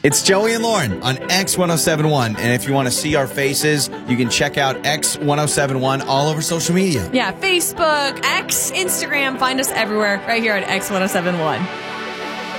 It's Joey and Lauren on X1071. And if you want to see our faces, you can check out X1071 all over social media. Yeah, Facebook, X, Instagram. Find us everywhere right here at X1071.